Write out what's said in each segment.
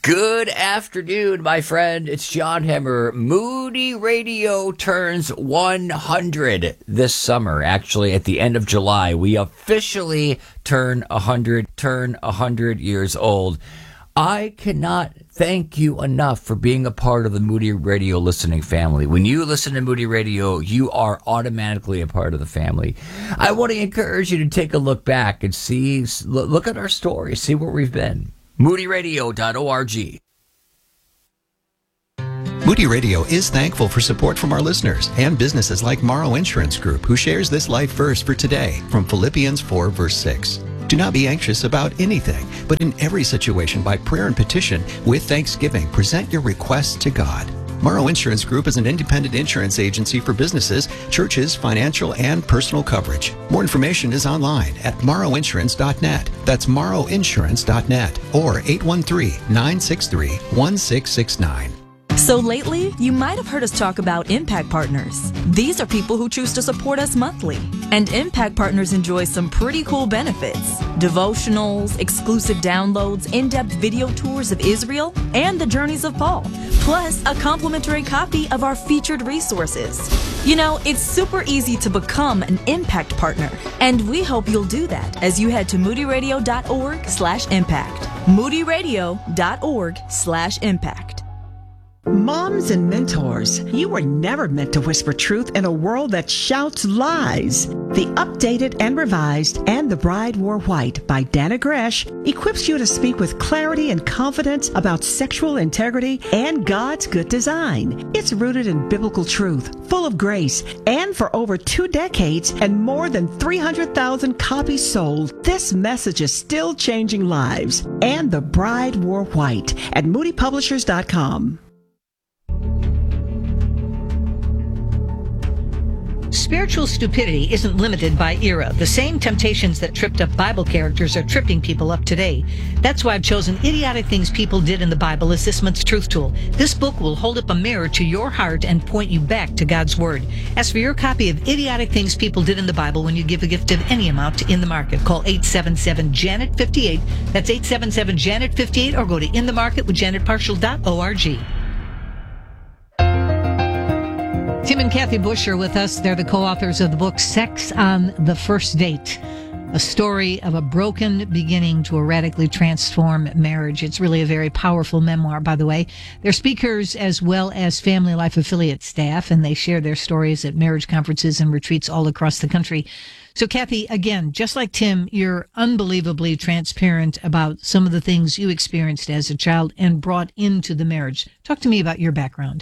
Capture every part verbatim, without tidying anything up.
Good afternoon, my friend. It's John Hemmer. Moody Radio turns one hundred this summer. Actually, at the end of July, we officially turn one hundred, turn one hundred years old. I cannot thank you enough for being a part of the Moody Radio listening family. When you listen to Moody Radio, you are automatically a part of the family. I want to encourage you to take a look back and see, look at our story, see where we've been. moody radio dot org. Moody Radio is thankful for support from our listeners and businesses like Morrow Insurance Group, who shares this life verse for today from Philippians four, verse six. Do not be anxious about anything, but in every situation, by prayer and petition, with thanksgiving, present your requests to God. Morrow Insurance Group is an independent insurance agency for businesses, churches, financial, and personal coverage. More information is online at morrow insurance dot net. That's morrow insurance dot net or eight one three, nine six three, one six six nine. So lately, you might have heard us talk about Impact Partners. These are people who choose to support us monthly. And Impact Partners enjoy some pretty cool benefits. Devotionals, exclusive downloads, in-depth video tours of Israel, and the journeys of Paul. Plus, a complimentary copy of our featured resources. You know, it's super easy to become an Impact Partner. And we hope you'll do that as you head to moody radio dot org slash impact. moody radio dot org slash impact. Moms and mentors, you were never meant to whisper truth in a world that shouts lies. The updated and revised And the Bride Wore White by Dana Gresh equips you to speak with clarity and confidence about sexual integrity and God's good design. It's rooted in biblical truth, full of grace, and for over two decades and more than three hundred thousand copies sold, this message is still changing lives. And the Bride Wore White at moody publishers dot com. Spiritual stupidity isn't limited by era. The same temptations that tripped up Bible characters are tripping people up today. That's why I've chosen Idiotic Things People Did in the Bible as this month's truth tool. This book will hold up a mirror to your heart and point you back to God's Word. Ask for your copy of Idiotic Things People Did in the Bible when you give a gift of any amount to In the Market. Call eight seven seven, Janet fifty-eight. That's eight seven seven, Janet fifty-eight, or go to in the market with janet partial dot org. Tim and Kathy Bush are with us. They're the co-authors of the book Sex on the First Date, a story of a broken beginning to a radically transformed marriage. It's really a very powerful memoir, by the way. They're speakers as well as Family Life affiliate staff, and they share their stories at marriage conferences and retreats all across the country. So, Kathy, again, just like Tim, you're unbelievably transparent about some of the things you experienced as a child and brought into the marriage. Talk to me about your background.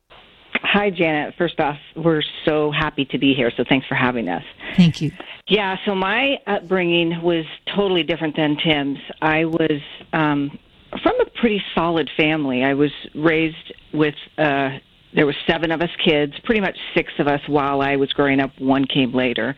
Hi, Janet. First off, we're so happy to be here, so thanks for having us. Thank you. Yeah, so my upbringing was totally different than Tim's. I was um, from a pretty solid family. I was raised with, uh, there were seven of us kids, pretty much six of us while I was growing up. One came later.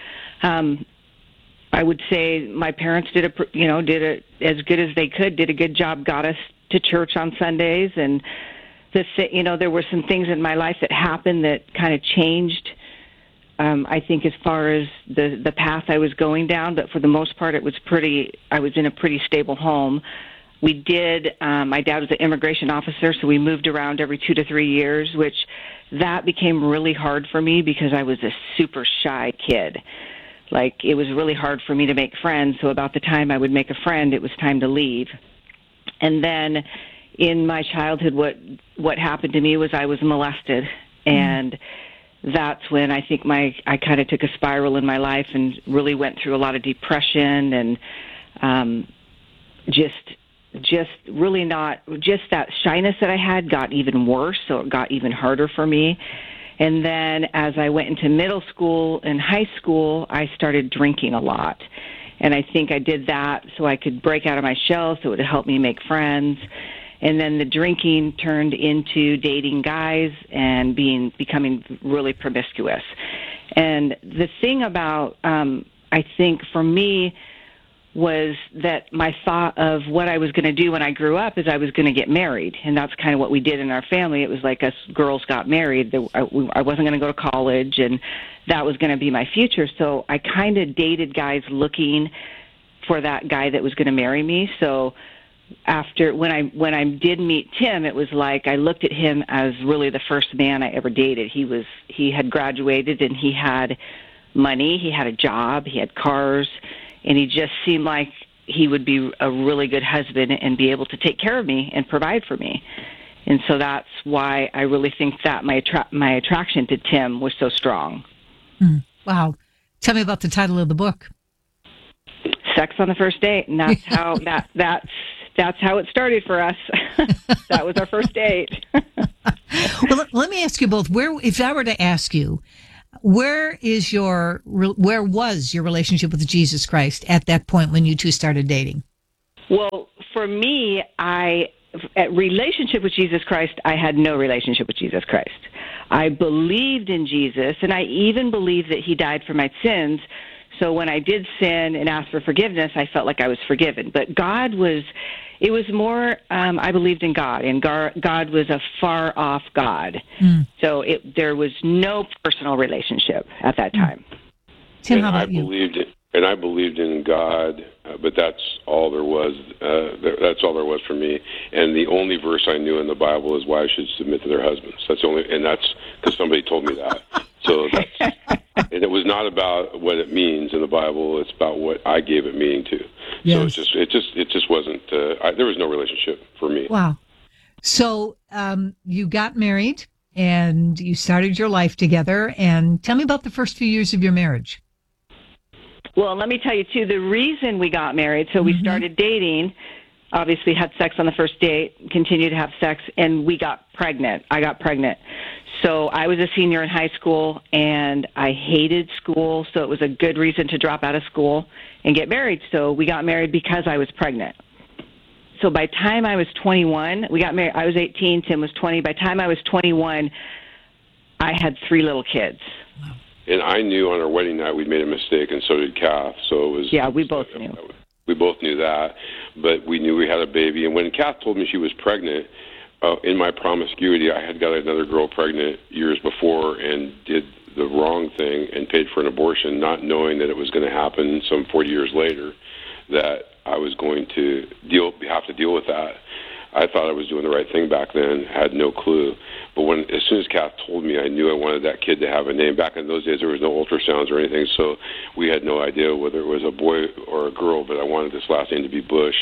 Um, I would say my parents did a, you know, did a, as good as they could, did a good job, got us to church on Sundays, and The, you know, there were some things in my life that happened that kind of changed, um, I think, as far as the, the path I was going down. But for the most part, it was pretty, I was in a pretty stable home. We did, um, my dad was an immigration officer, so we moved around every two to three years, which that became really hard for me because I was a super shy kid. Like, it was really hard for me to make friends. So about the time I would make a friend, it was time to leave. And then in my childhood, what what happened to me was I was molested, and mm. that's when I think my I kind of took a spiral in my life and really went through a lot of depression and um, just just really not just that shyness that I had got even worse, so it got even harder for me. And then as I went into middle school and high school, I started drinking a lot, and I think I did that so I could break out of my shell, so it would help me make friends. And then the drinking turned into dating guys and being becoming really promiscuous. And the thing about, um, I think, for me, was that my thought of what I was going to do when I grew up is I was going to get married. And that's kind of what we did in our family. It was like us girls got married. I wasn't going to go to college, and that was going to be my future. So I kind of dated guys looking for that guy that was going to marry me. So after when I when I did meet Tim, it was like I looked at him as really the first man I ever dated. He was he had graduated and he had money, he had a job, he had cars, and he just seemed like he would be a really good husband and be able to take care of me and provide for me. And so that's why I really think that my attra- my attraction to Tim was so strong. Mm, wow. Tell me about the title of the book. Sex on the First Date, and that's how that that's that's how it started for us. That was our first date. Well, let, let me ask you both. Where, if I were to ask you, where is your where was your relationship with Jesus Christ at that point when you two started dating? Well, for me, I at relationship with Jesus Christ, I had no relationship with Jesus Christ. I believed in Jesus, and I even believed that he died for my sins. So when I did sin and asked for forgiveness, I felt like I was forgiven. But God was, it was more, um, I believed in God, and Gar- God was a far-off God. Mm. So it, there was no personal relationship at that time. Tim, and how about I you? Believed in, and I believed in God, uh, but that's all there was. Uh, there, that's all there was for me. And the only verse I knew in the Bible is wives should submit to their husbands. That's the only, and that's because somebody told me that. So that's, and it was not about what it means in the Bible. It's about what I gave it meaning to. Yes. So it's just, it just, it just wasn't. Uh, I, there was no relationship for me. Wow. So um, you got married and you started your life together. And tell me about the first few years of your marriage. Well, let me tell you too. The reason we got married, so we mm-hmm. started dating. Obviously, had sex on the first date. Continued to have sex, and we got pregnant. I got pregnant. So I was a senior in high school, and I hated school, so it was a good reason to drop out of school and get married. So we got married because I was pregnant. So by the time I was twenty-one, we got married. I was eighteen, Tim was twenty. By the time I was twenty-one, I had three little kids. And I knew on our wedding night we'd made a mistake, and so did Kath. So it was... Yeah, we both knew. We both knew that, but we knew we had a baby. And when Kath told me she was pregnant, Uh, in my promiscuity, I had got another girl pregnant years before and did the wrong thing and paid for an abortion, not knowing that it was going to happen some forty years later, that I was going to deal have to deal with that. I thought I was doing the right thing back then, had no clue. But when as soon as Kath told me, I knew I wanted that kid to have a name. Back in those days, there was no ultrasounds or anything, so we had no idea whether it was a boy or a girl, but I wanted this last name to be Bush,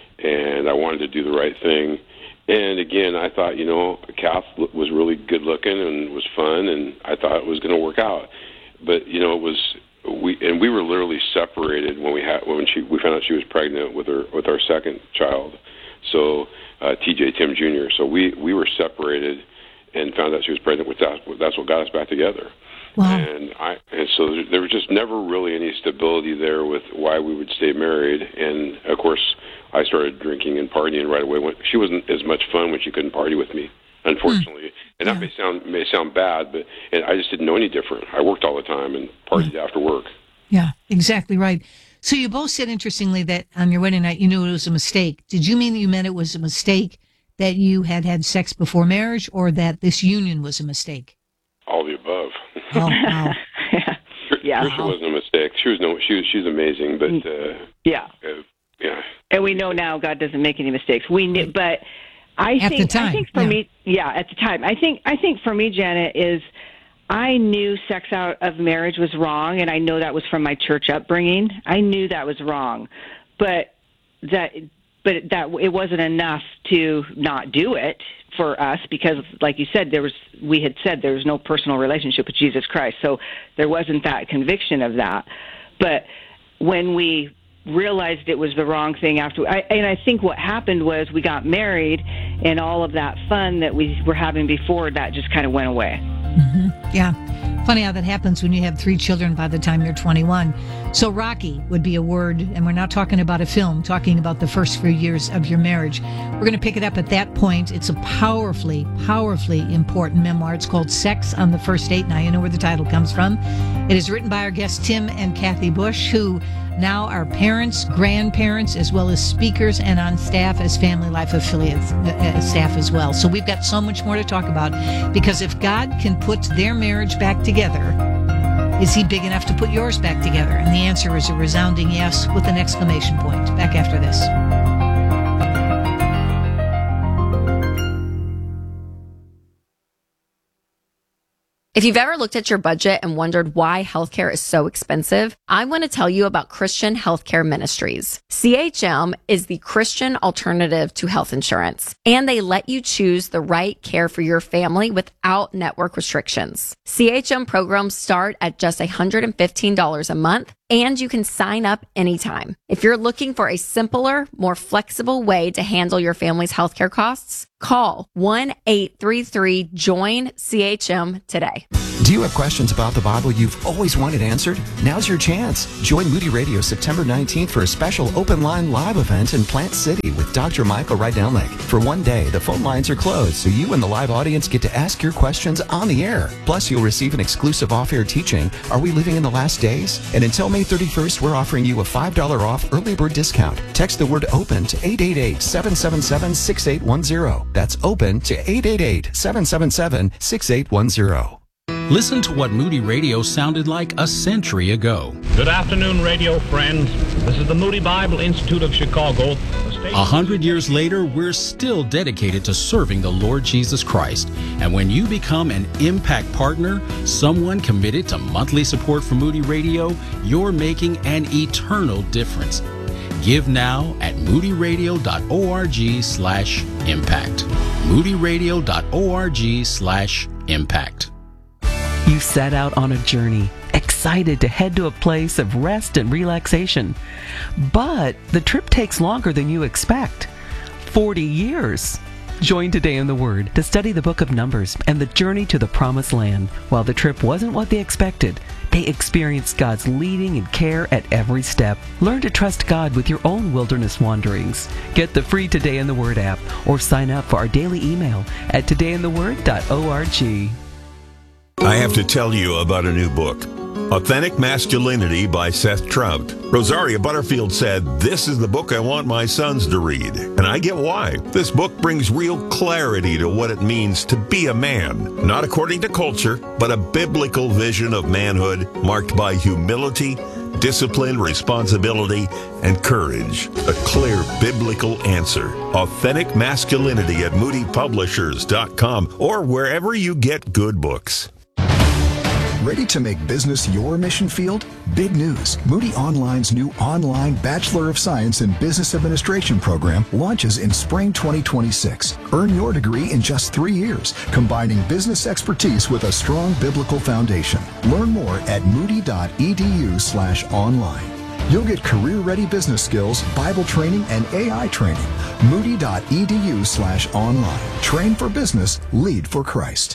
and I wanted to do the right thing. And again, I thought, you know, Kath was really good looking and was fun, and I thought it was going to work out. But you know, it was we and we were literally separated when we had when she we found out she was pregnant with her with our second child. So uh, T J Tim Junior So we we were separated and found out she was pregnant with that. That's what got us back together. Wow. And I and so there was just never really any stability there with why we would stay married. And of course, I started drinking and partying right away. When, she wasn't as much fun when she couldn't party with me, unfortunately. Mm. And that yeah. may sound may sound bad, but and I just didn't know any different. I worked all the time and partied yeah. after work. Yeah, exactly right. So you both said, interestingly, that on your wedding night you knew it was a mistake. Did you mean that you meant it was a mistake that you had had sex before marriage, or that this union was a mistake? All the above. Oh, wow. yeah. yeah. Trisha wasn't a mistake. She was no. She was. She's amazing, but uh, yeah. Uh, Yeah. And we know now God doesn't make any mistakes. We knew, but I at think the time, I think for yeah. me, yeah, at the time, I think I think for me, Janet, is I knew sex out of marriage was wrong, and I know that was from my church upbringing. I knew that was wrong, but that but that it wasn't enough to not do it for us, because, like you said, there was we had said there was no personal relationship with Jesus Christ, so there wasn't that conviction of that. But when we realized it was the wrong thing after, I, and I think what happened was we got married, and all of that fun that we were having before, that just kind of went away. Mm-hmm. Yeah. Funny how that happens when you have three children by the time you're twenty-one. So Rocky would be a word, and we're not talking about a film, talking about the first few years of your marriage. We're going to pick it up at that point. It's a powerfully, powerfully important memoir. It's called Sex on the First Date. Now you know where the title comes from. It is written by our guests Tim and Kathy Bush, who now are parents, grandparents, as well as speakers and on staff as Family Life affiliates, uh, staff as well. So we've got so much more to talk about, because if God can put their marriage back together, is he big enough to put yours back together? And the answer is a resounding yes with an exclamation point. Back after this. If you've ever looked at your budget and wondered why healthcare is so expensive, I want to tell you about Christian Healthcare Ministries. C H M is the Christian alternative to health insurance, and they let you choose the right care for your family without network restrictions. C H M programs start at just one hundred fifteen dollars a month, and you can sign up anytime. If you're looking for a simpler, more flexible way to handle your family's healthcare costs, call one eight three three join C H M today. Do you have questions about the Bible you've always wanted answered? Now's your chance. Join Moody Radio September nineteenth for a special open line live event in Plant City with Doctor Michael Rydelnik. For one day, the phone lines are closed, so you and the live audience get to ask your questions on the air. Plus, you'll receive an exclusive off-air teaching, Are We Living in the Last Days? And until May thirty-first, we're offering you a five dollars off early bird discount. Text the word OPEN to eight eight eight, seven seven seven, six eight one zero. That's OPEN to eight eight eight, seven seven seven, six eight one zero. Listen to what Moody Radio sounded like a century ago. Good afternoon, radio friends. This is the Moody Bible Institute of Chicago. A hundred years later, we're still dedicated to serving the Lord Jesus Christ. And when you become an Impact Partner, someone committed to monthly support for Moody Radio, you're making an eternal difference. Give now at moodyradio.org slash impact. moodyradio.org slash impact. You set out on a journey, excited to head to a place of rest and relaxation. But the trip takes longer than you expect. forty years. Join Today in the Word to study the book of Numbers and the journey to the Promised Land. While the trip wasn't what they expected, they experienced God's leading and care at every step. Learn to trust God with your own wilderness wanderings. Get the free Today in the Word app or sign up for our daily email at today in the word dot org. I have to tell you about a new book, Authentic Masculinity by Seth Trout. Rosaria Butterfield said, "This is the book I want my sons to read." And I get why. This book brings real clarity to what it means to be a man, not according to culture, but a biblical vision of manhood marked by humility, discipline, responsibility, and courage. A clear biblical answer. Authentic Masculinity at moody publishers dot com or wherever you get good books. Ready to make business your mission field? Big news. Moody Online's new online Bachelor of Science in Business Administration program launches in spring twenty twenty-six. Earn your degree in just three years, combining business expertise with a strong biblical foundation. Learn more at moody.edu slash online. You'll get career-ready business skills, Bible training, and A I training. Moody.edu slash online. Train for business, lead for Christ.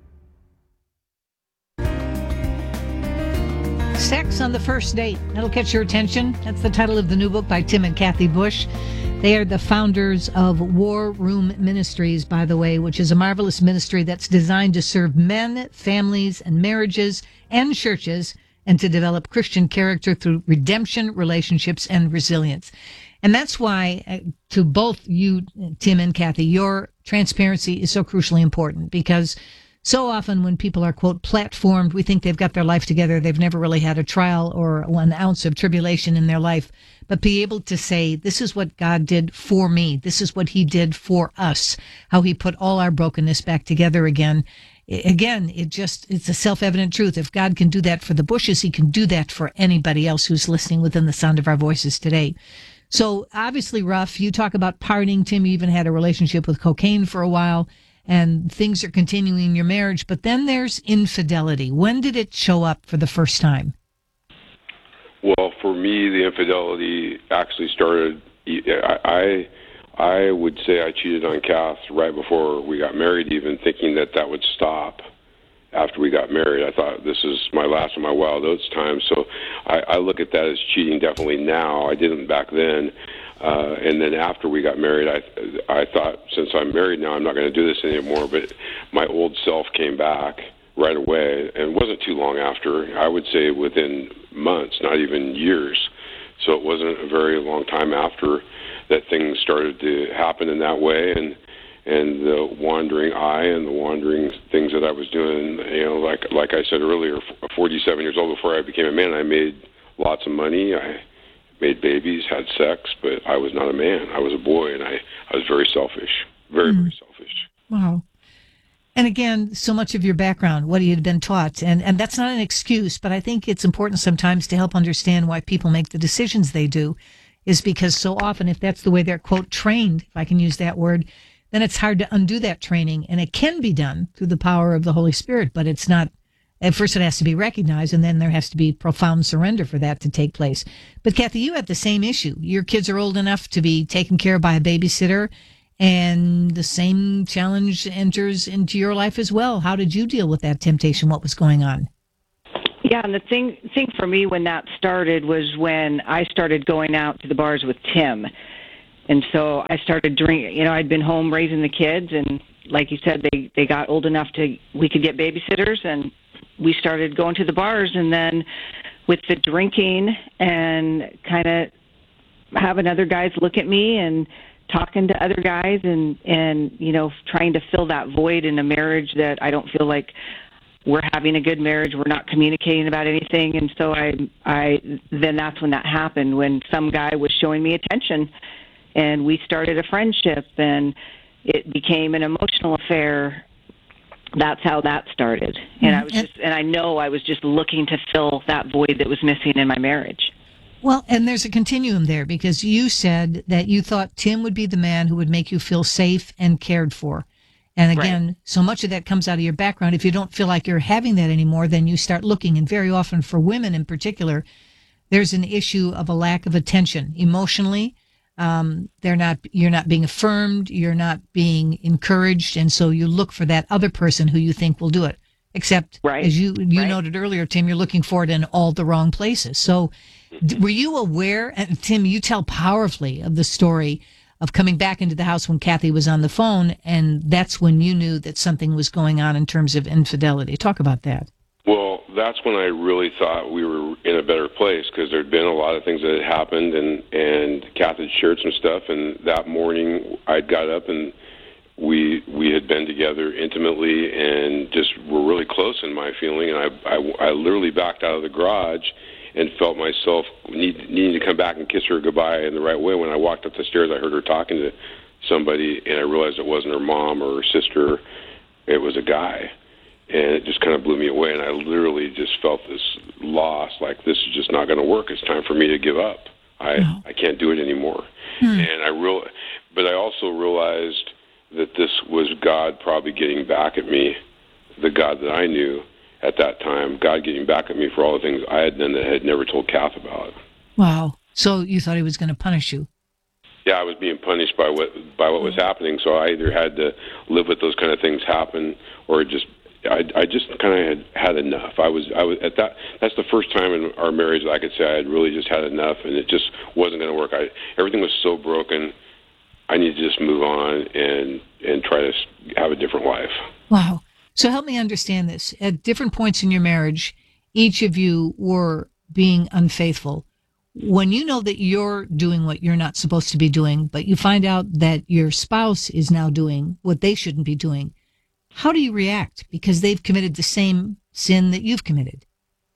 Sex on the First Date. That'll catch your attention. That's the title of the new book by Tim and Kathy Bush. They are the founders of War Room Ministries, by the way, which is a marvelous ministry that's designed to serve men, families, and marriages and churches, and to develop Christian character through redemption, relationships, and resilience. And that's why, uh, to both you, Tim and Kathy, your transparency is so crucially important, because so often when people are, quote, platformed, we think they've got their life together. They've never really had a trial or one ounce of tribulation in their life. But be able to say, this is what God did for me. This is what he did for us, how he put all our brokenness back together again. Again, it just, it's a self-evident truth. If God can do that for the Bushes, he can do that for anybody else who's listening within the sound of our voices today. So obviously rough. You talk about partying. Tim, you even had a relationship with cocaine for a while, and things are continuing in your marriage. But then there's infidelity. When did it show up for the first time? Well, for me, the infidelity actually started, I, I I would say I cheated on Kath right before we got married, even thinking that that would stop after we got married. I thought this is my last of my wild oats time. So I, I look at that as cheating definitely now. I didn't back then. Uh, and then after we got married, I, I thought, since I'm married now, I'm not going to do this anymore. But my old self came back right away, and it wasn't too long after. I would say within months, not even years. So it wasn't a very long time after that things started to happen in that way, and and the wandering eye and the wandering things that I was doing. You know, like like I said earlier, forty-seven years old before I became a man, I made lots of money. I made babies, had sex, but I was not a man. I was a boy, and I, I was very selfish, very, mm. very selfish. Wow. And again, so much of your background, what you had been taught, and, and that's not an excuse, but I think it's important sometimes to help understand why people make the decisions they do, is because so often, if that's the way they're, quote, trained, if I can use that word, then it's hard to undo that training. And it can be done through the power of the Holy Spirit, but it's not, at first it has to be recognized, and then there has to be profound surrender for that to take place. But Kathy, you have the same issue. Your kids are old enough to be taken care of by a babysitter, and the same challenge enters into your life as well. How did you deal with that temptation? What was going on? Yeah, and the thing thing for me when that started was when I started going out to the bars with Tim. And so I started drinking. You know, I'd been home raising the kids, and like you said, they, they got old enough to, we could get babysitters, and we started going to the bars. And then with the drinking and kind of having other guys look at me and talking to other guys and, and, you know, trying to fill that void in a marriage that I don't feel like we're having a good marriage. We're not communicating about anything. And so I, I, then that's when that happened, when some guy was showing me attention, and we started a friendship, and it became an emotional affair. That's how that started. And I was just, and I know I was just looking to fill that void that was missing in my marriage. Well, and there's a continuum there, because you said that you thought Tim would be the man who would make you feel safe and cared for. And again, right. So much of that comes out of your background. If you don't feel like you're having that anymore, then you start looking. And very often for women in particular, there's an issue of a lack of attention emotionally. Um, they're not, you're not being affirmed. You're not being encouraged. And so you look for that other person who you think will do it. Except, right. as you, you right. noted earlier, Tim, you're looking for it in all the wrong places. So d- were you aware, and Tim, you tell powerfully of the story of coming back into the house when Kathy was on the phone, and that's when you knew that something was going on in terms of infidelity. Talk about that. Well, that's when I really thought we were in a better place, because there'd been a lot of things that had happened, and, and Kathy had shared some stuff, and that morning I got up and we we had been together intimately and just were really close in my feeling, and I, I, I literally backed out of the garage and felt myself need, needing to come back and kiss her goodbye in the right way. When I walked up the stairs, I heard her talking to somebody, and I realized it wasn't her mom or her sister. It was a guy. And it just kind of blew me away, and I literally just felt this loss, like this is just not going to work. It's time for me to give up. I no. I can't do it anymore. Hmm. And I real, but I also realized that this was God probably getting back at me, the God that I knew at that time, God getting back at me for all the things I had done that I had never told Kath about. Wow. So you thought he was going to punish you? Yeah, I was being punished by what by what was happening, so I either had to live with those kind of things happen, or just I, I just kind of had had enough. I was I was at that. That's the first time in our marriage that I could say I had really just had enough, and it just wasn't going to work. I everything was so broken. I need to just move on and and try to have a different life. Wow. So help me understand this. At different points in your marriage, each of you were being unfaithful. When you know that you're doing what you're not supposed to be doing, but you find out that your spouse is now doing what they shouldn't be doing, how do you react? Because they've committed the same sin that you've committed.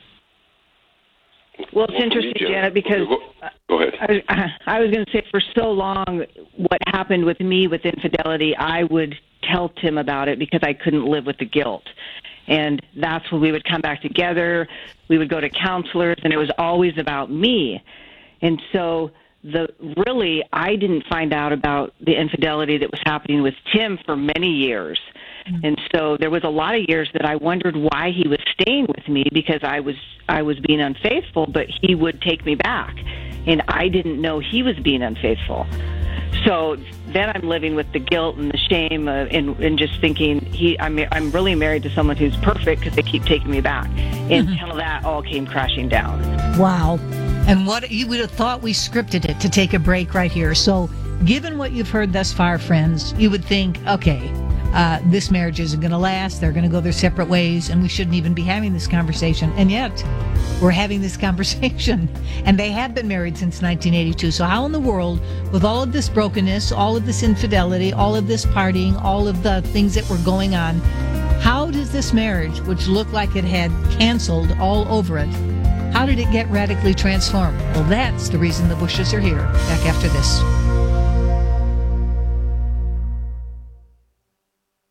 Well, it's interesting, Janet, because Go ahead. I was, I was going to say for so long what happened with me with infidelity, I would tell Tim about it because I couldn't live with the guilt. And that's when we would come back together. We would go to counselors, and it was always about me. And so the really, I didn't find out about the infidelity that was happening with Tim for many years. And so there was a lot of years that I wondered why he was staying with me, because I was I was being unfaithful, but he would take me back. And I didn't know he was being unfaithful. So then I'm living with the guilt and the shame uh, and, and just thinking he I'm I'm really married to someone who's perfect because they keep taking me back. Mm-hmm. Until that all came crashing down. Wow. And what you would have thought we scripted it to take a break right here. So given what you've heard thus far, friends, you would think, okay, Uh, this marriage isn't going to last. They're going to go their separate ways, and we shouldn't even be having this conversation. And yet, we're having this conversation, and they have been married since nineteen eighty-two. So how in the world, with all of this brokenness, all of this infidelity, all of this partying, all of the things that were going on, how does this marriage, which looked like it had canceled all over it, how did it get radically transformed? Well, that's the reason the Bushes are here. Back after this.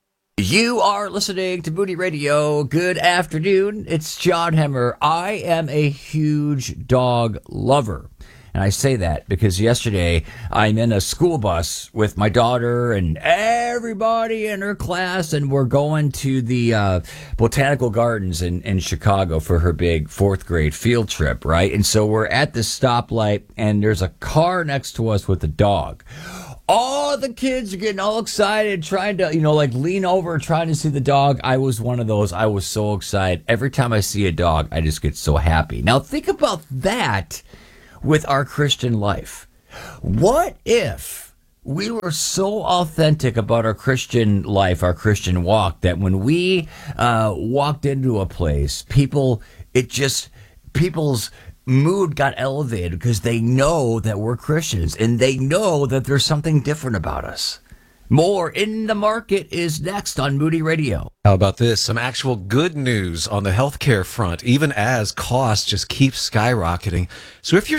You are listening to Moody Radio. Good afternoon. It's John Hemmer. I am a huge dog lover. And I say that because yesterday I'm in a school bus with my daughter and everybody in her class, and we're going to the uh, Botanical Gardens in, in Chicago for her big fourth grade field trip, right? And so we're at the stoplight, and there's a car next to us with a dog. All the kids are getting all excited, trying to, you know, like lean over, trying to see the dog. I was one of those. I was so excited. Every time I see a dog, I just get so happy. Now, think about that with our Christian life. What if we were so authentic about our Christian life, our Christian walk, that when we uh, walked into a place, people, it just, people's mood got elevated because they know that we're Christians and they know that there's something different about us. More In the Market is next on Moody Radio. How about this? Some actual good news on the healthcare front, even as costs just keep skyrocketing. So if you're